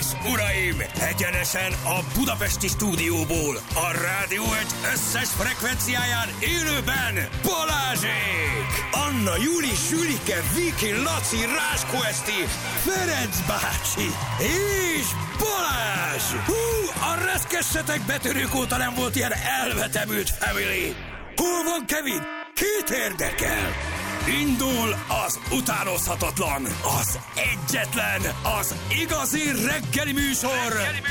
uraim, egyenesen a budapesti stúdióból, a Rádió egy összes frekvenciáján élőben Balázsék! Anna, Júli, Sülike, Viki, Laci, Ráskó Eszti, Ferenc bácsi és Balázs! Hú, a reszkessetek betörők óta nem volt ilyen elvetemült family! Hol van Kevin? Kit érdekel? Indul az utánozhatatlan, az egyetlen, az igazi reggeli műsor,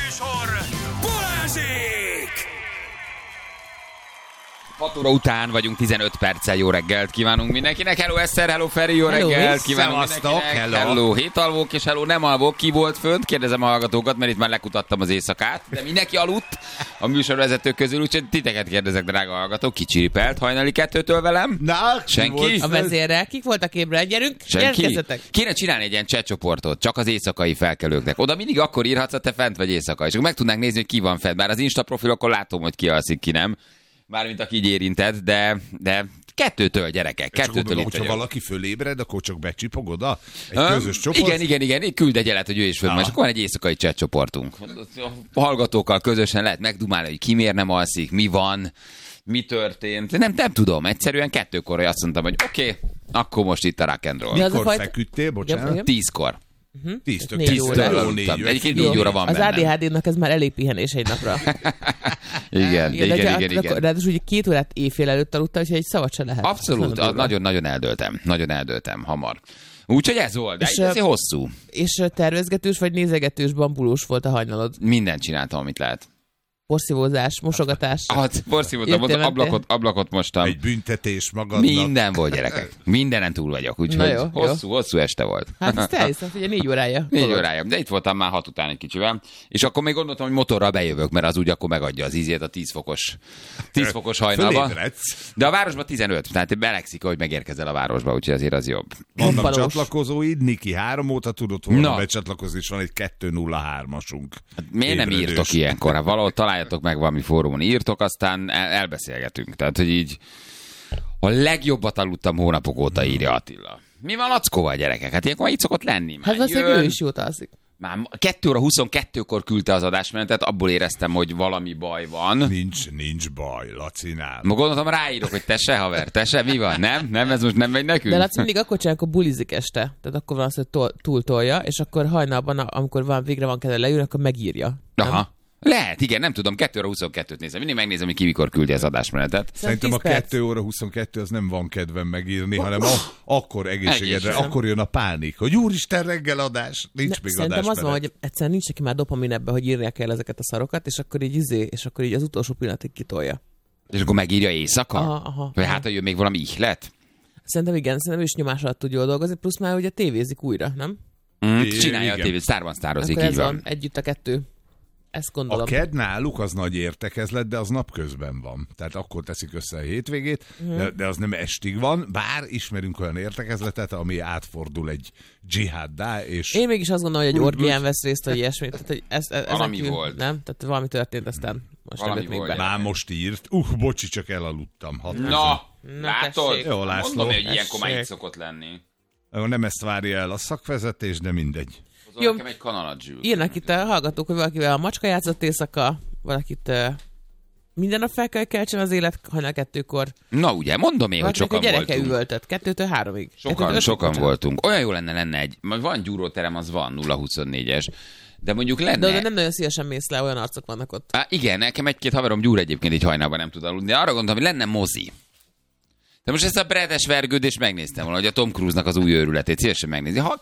Balázsék! 6 óra után vagyunk, 15 perccel. Jó reggelt kívánunk mindenkinek. Hello Eszter, hello Feri, jó reggelt kívánunk mindenkinek. Hello hétalvók és hello nem alvók. Ki volt fönt? Kérdezem a hallgatókat, mert itt már lekutattam az éjszakát. De mindenki aludt a műsorvezetők közül, úgyhogy titeket kérdezek, drága hallgatók. Ki csiripelt hajnali 2-től velem? Na, senki? A vezérrel. Kik voltak ébren? Gyerünk, senki? Kéne csinálni egy ilyen chatcsoportot, csak az éjszakai felkelőknek. Oda mindig akkor írhatsz, ha te fent vagy éjszaka. És akkor meg tudnánk nézni, hogy ki van fent. Bár az Insta profilokon látom, hogy ki alszik, ki nem. Mármint aki így érintett, de 2-től gyerekek, 2-től itt vagyok. Ha valaki fölébred, akkor csak becsipog oda? Egy közös csoport? Igen, küld egy jelet, hogy ő is föl, és akkor van egy éjszakai chat csoportunk. A hallgatókkal közösen lehet megdumálni, hogy ki miért nem alszik, mi van, mi történt. Nem tudom, egyszerűen 2-kor azt mondtam, hogy oké, akkor most itt a rock and roll. Mikor feküdtél, bocsánat? 10-kor. 10-től aludtam. Egyébként 4 óra van az bennem. ADHD-nak ez már elég pihenés egy napra. Igen. Ráadásul ugye 2 órát éjfél előtt aludtam, úgyhogy egy szavat se lehet. Abszolút, nagyon eldöltem hamar. Úgyhogy ez volt, de ez hosszú. És tervezgetős vagy nézegetős bambulós volt a hajnalod? Mindent csináltam, amit lehet. Porszívózás, mosogatás. Porszívóztam, ablakot mostam. Egy büntetés magadnak. Minden volt, gyerekek. Mindenen túl vagyok, úgyhogy hosszú este volt. Hát ezt elhiszem, hogy 4 órája. 4 órája, de itt voltam már 6 után egy kicsivel. És akkor még gondoltam, hogy motorral bejövök, mert az úgy akkor megadja az ízét a 10 fokos hajnalba. De a városban 15, tehát belegszik, hogy megérkezel a városba, úgyhogy azért az jobb. Vannak csatlakozóid, Niki 3 óta tudott volna becsatlakozni, és van egy 203-asunk. Hát miért nem írtok ilyenkor? Hát valahol találjatok meg valami fórumon, írtok, aztán elbeszélgetünk. Tehát, hogy így a legjobbat aludtam hónapok óta, írja Attila. Mi van Lackóval, gyerekek? Hát ilyenkor így szokott lenni. Hát valószínűleg ő is jót alszik. Már 2 óra 22-kor küldte az adásmenetet, abból éreztem, hogy valami baj van. Nincs baj, Lacinál. Ma gondoltam, ráírok, hogy te se, haver, te se, mi van? Nem, ez most nem megy nekünk? De Laci mindig akkor csinál, akkor bulizik este. Tehát akkor van az, hogy túltolja, és akkor hajnalban, amikor végre van kedve leülni, akkor megírja. Aha. Lehet, igen, nem tudom, 2 óra 22-t nézem. Mindig megnézem, hogy ki mikor küldi az adásmenetet. Szerintem a 2 óra 22 az nem van kedvem megírni, hanem akkor egészségedre, akkor jön a pánik, hogy úristen reggel adás, nincs még szerintem adásmenet. az van, hogy egyszerűen nincs neki már dopamin ebbe, hogy írnia kell ezeket a szarokat, és akkor így az utolsó pillanatig kitolja. És akkor megírja éjszaka? Aha. Vagy hát, hogy jön még valami ihlet? Szerintem igen, ő is nyomás alatt tud jól dolgozni, plusz már ugye tévézik újra, nem? Csinálja a tévét, sztározik, így van. Együtt a 2. Ezt gondolom. A KED náluk az nagy értekezlet, de az napközben van. Tehát akkor teszik össze a hétvégét, de az nem estig van, bár ismerünk olyan értekezletet, ami átfordul egy dzsihaddá, és... Én mégis azt gondolom, hogy egy orgián vesz részt, vagy ilyesmi. Tehát, hogy valami volt. Nem? Tehát valami történt, aztán most valami nem volt. Már most írt. Bocsi, csak elaludtam. Na, látod? Jó, László. Mondom, hogy ilyenkor már így szokott lenni. Nem ezt várja el a szakvezetés, de mindegy. Jó, nekem egy kanalat zsűl. Írnak itt a hallgatók, hogy valakivel a macska játszott éjszaka, valakit minden nap fel kell keltsen az élet hajnal 2-kor. Na ugye, mondom én, hogy sokan voltunk. Gyereke üvöltött, 2-től 3-ig. Sokan voltunk. Olyan jó lenne egy, van gyúróterem, az van, 0-24-es. De mondjuk lenne... De nem nagyon szívesen mész le, olyan arcok vannak ott. Igen, nekem 1-2 haverom gyúr egyébként így hajnalban nem tud aludni. De arra gondoltam, hogy lenne mozi. De most ezt a bredes vergődést megnéztem volna, hogy a Tom Cruise-nak az új őrületét szívesen megnézni.